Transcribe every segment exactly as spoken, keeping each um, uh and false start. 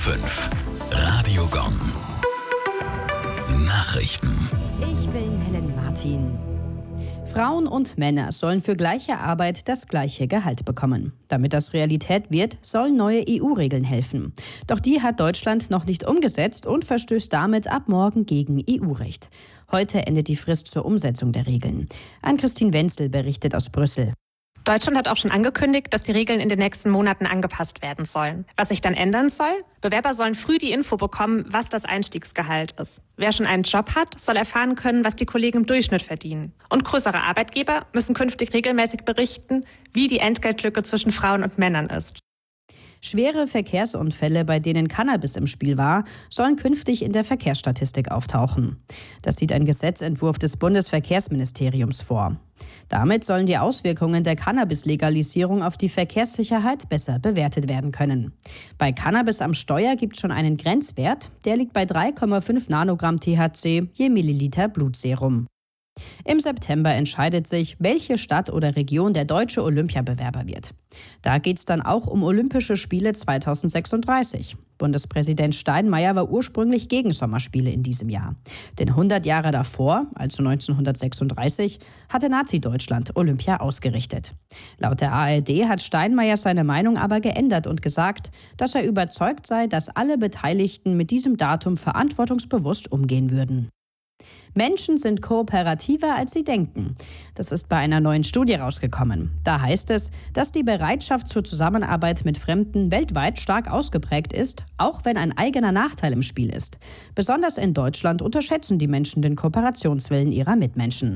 fünf. Radio Gong. Nachrichten. Ich bin Helen Martin. Frauen und Männer sollen für gleiche Arbeit das gleiche Gehalt bekommen. Damit das Realität wird, sollen neue E U-Regeln helfen. Doch die hat Deutschland noch nicht umgesetzt und verstößt damit ab morgen gegen E U-Recht. Heute endet die Frist zur Umsetzung der Regeln. Ann-Christine Wenzel berichtet aus Brüssel. Deutschland hat auch schon angekündigt, dass die Regeln in den nächsten Monaten angepasst werden sollen. Was sich dann ändern soll? Bewerber sollen früh die Info bekommen, was das Einstiegsgehalt ist. Wer schon einen Job hat, soll erfahren können, was die Kollegen im Durchschnitt verdienen. Und größere Arbeitgeber müssen künftig regelmäßig berichten, wie die Entgeltlücke zwischen Frauen und Männern ist. Schwere Verkehrsunfälle, bei denen Cannabis im Spiel war, sollen künftig in der Verkehrsstatistik auftauchen. Das sieht ein Gesetzentwurf des Bundesverkehrsministeriums vor. Damit sollen die Auswirkungen der Cannabis-Legalisierung auf die Verkehrssicherheit besser bewertet werden können. Bei Cannabis am Steuer gibt es schon einen Grenzwert, der liegt bei drei Komma fünf Nanogramm T H C je Milliliter Blutserum. Im September entscheidet sich, welche Stadt oder Region der deutsche Olympiabewerber wird. Da geht es dann auch um Olympische Spiele zweitausendsechsunddreißig. Bundespräsident Steinmeier war ursprünglich gegen Sommerspiele in diesem Jahr. Denn hundert Jahre davor, also neunzehnhundertsechsunddreißig, hatte Nazi-Deutschland Olympia ausgerichtet. Laut der A R D hat Steinmeier seine Meinung aber geändert und gesagt, dass er überzeugt sei, dass alle Beteiligten mit diesem Datum verantwortungsbewusst umgehen würden. Menschen sind kooperativer, als sie denken. Das ist bei einer neuen Studie rausgekommen. Da heißt es, dass die Bereitschaft zur Zusammenarbeit mit Fremden weltweit stark ausgeprägt ist, auch wenn ein eigener Nachteil im Spiel ist. Besonders in Deutschland unterschätzen die Menschen den Kooperationswillen ihrer Mitmenschen.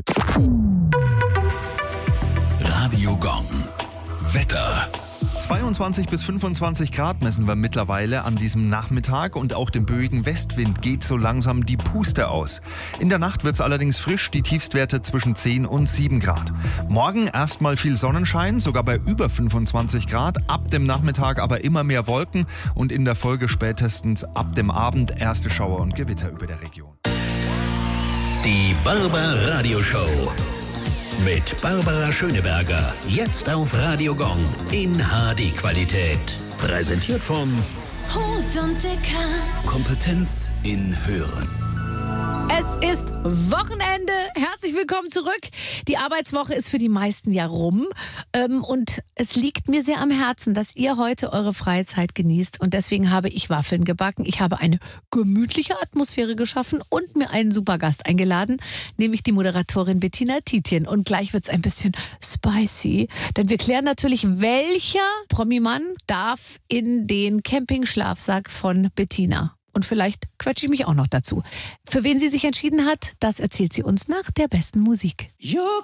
Radio Gong. Wetter. zweiundzwanzig bis fünfundzwanzig Grad messen wir mittlerweile an diesem Nachmittag und auch dem böigen Westwind geht so langsam die Puste aus. In der Nacht wird es allerdings frisch, die Tiefstwerte zwischen zehn und sieben Grad. Morgen erstmal viel Sonnenschein, sogar bei über fünfundzwanzig Grad, ab dem Nachmittag aber immer mehr Wolken und in der Folge spätestens ab dem Abend erste Schauer und Gewitter über der Region. Die Barbar Radio Show. Mit Barbara Schöneberger. Jetzt auf Radio Gong in H D-Qualität. Präsentiert von Hut und Dicker. Kompetenz in Hören. Es ist Wochenende. Herzlich willkommen zurück. Die Arbeitswoche ist für die meisten ja rum. Ähm, und es liegt mir sehr am Herzen, dass ihr heute eure freie Zeit genießt. Und deswegen habe ich Waffeln gebacken. Ich habe eine gemütliche Atmosphäre geschaffen und mir einen super Gast eingeladen, nämlich die Moderatorin Bettina Tietjen. Und gleich wird es ein bisschen spicy. Denn wir klären natürlich, welcher Promi-Mann darf in den Campingschlafsack von Bettina. Und vielleicht quetsche ich mich auch noch dazu. Für wen sie sich entschieden hat, das erzählt sie uns nach der besten Musik. You